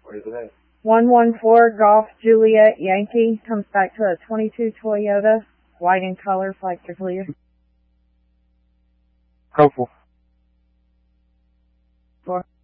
What is it? 114 Golf Juliet Yankee comes back to a 22 Toyota, white in color, flight clear. Hopeful. 4.